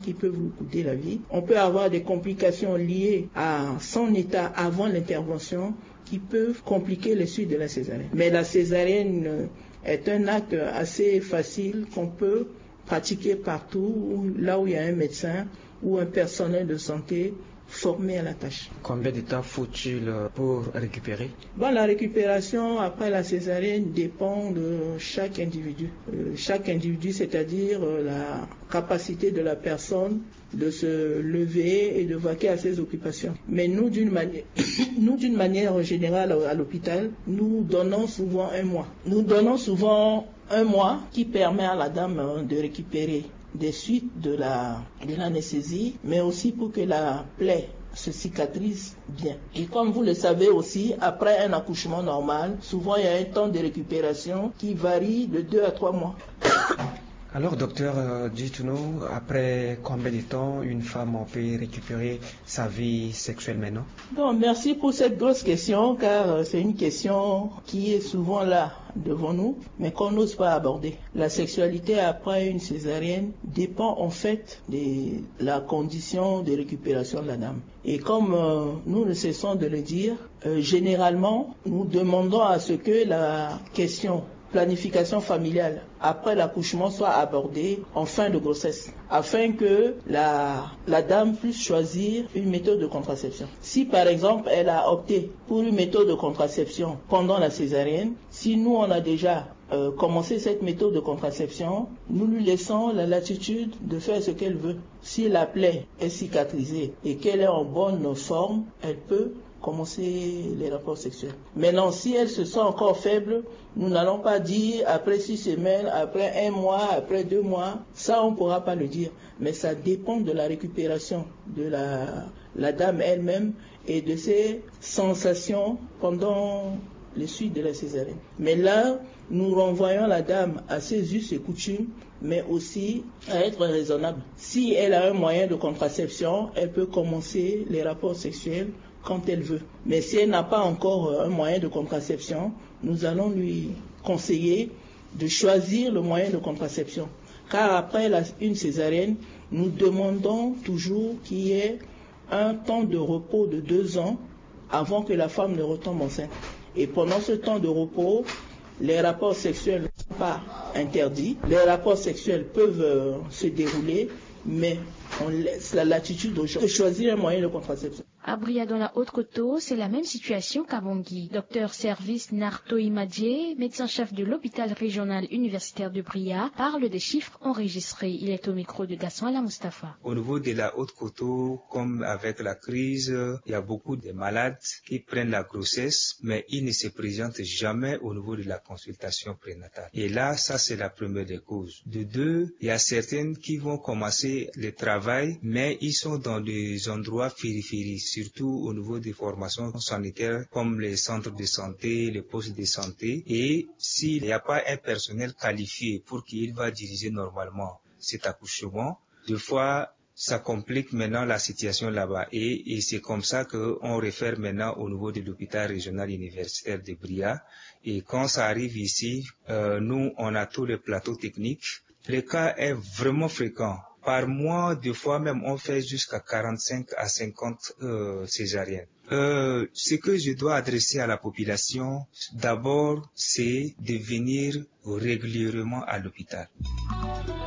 qui peuvent lui coûter la vie. On peut avoir des complications liées à son état avant l'intervention qui peuvent compliquer les suites de la césarienne. Mais la césarienne est un acte assez facile qu'on peut pratiquer partout, là où il y a un médecin ou un personnel de santé formé à la tâche. Combien de temps faut-il pour récupérer? La récupération après la césarienne dépend de chaque individu. Chaque individu, c'est-à-dire la capacité de la personne de se lever et de vaquer à ses occupations. Mais nous, d'une manière générale à l'hôpital, nous donnons souvent 1 mois. Nous donnons souvent 1 mois qui permet à la dame de récupérer des suites de l'anesthésie, mais aussi pour que la plaie se cicatrise bien. Et comme vous le savez aussi, après un accouchement normal, souvent il y a un temps de récupération qui varie de 2 à 3 mois. Alors docteur, dites-nous, après combien de temps une femme peut récupérer sa vie sexuelle maintenant? Merci pour cette grosse question, car c'est une question qui est souvent là devant nous, mais qu'on n'ose pas aborder. La sexualité après une césarienne dépend en fait de la condition de récupération de la dame. Et comme nous ne cessons de le dire, généralement, nous demandons à ce que la question planification familiale après l'accouchement soit abordée en fin de grossesse, afin que la dame puisse choisir une méthode de contraception. Si par exemple elle a opté pour une méthode de contraception pendant la césarienne, si nous on a déjà commencé cette méthode de contraception, nous lui laissons la latitude de faire ce qu'elle veut. Si la plaie est cicatrisée et qu'elle est en bonne forme, elle peut commencer les rapports sexuels. Maintenant, si elle se sent encore faible, nous n'allons pas dire après 6 semaines, après 1 mois, après 2 mois. Ça, on ne pourra pas le dire. Mais ça dépend de la récupération de la dame elle-même et de ses sensations pendant les suites de la césarienne. Mais là, nous renvoyons la dame à ses us et coutumes, mais aussi à être raisonnable. Si elle a un moyen de contraception, elle peut commencer les rapports sexuels quand elle veut. Mais si elle n'a pas encore un moyen de contraception, nous allons lui conseiller de choisir le moyen de contraception. Car après une césarienne, nous demandons toujours qu'il y ait un temps de repos de 2 ans avant que la femme ne retombe enceinte. Et pendant ce temps de repos, les rapports sexuels ne sont pas interdits. Les rapports sexuels peuvent se dérouler, mais on laisse la latitude de choisir un moyen de contraception. À Bria, dans la Haute-Coteau, c'est la même situation qu'à Bangui. Docteur Service Narto Imadje, médecin-chef de l'hôpital régional universitaire de Bria, parle des chiffres enregistrés. Il est au micro de Gaston Ala Mustafa. Au niveau de la Haute-Coteau, comme avec la crise, il y a beaucoup de malades qui prennent la grossesse, mais ils ne se présentent jamais au niveau de la consultation prénatale. Et là, ça c'est la première des causes. De 2, il y a certaines qui vont commencer le travail, mais ils sont dans des endroits périphériques, surtout au niveau des formations sanitaires comme les centres de santé, les postes de santé. Et s'il n'y a pas un personnel qualifié pour qu'il va diriger normalement cet accouchement, des fois, ça complique maintenant la situation là-bas. Et c'est comme ça qu'on réfère maintenant au niveau de l'hôpital régional universitaire de Bria. Et quand ça arrive ici, nous, on a tous les plateaux techniques. Le cas est vraiment fréquent. Par mois, des fois même, on fait jusqu'à 45 à 50 césariennes. Ce que je dois adresser à la population, d'abord, c'est de venir régulièrement à l'hôpital.